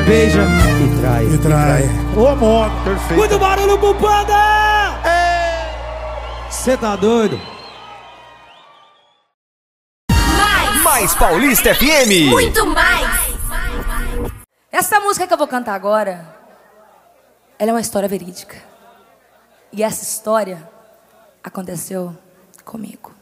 beija e trai. E trai. Ô, modo. Perfeito. Muito barulho pro Panda! Cê tá doido? Mais Paulista FM. Muito mais. Essa música que eu vou cantar agora, ela é uma história verídica. E essa história aconteceu comigo.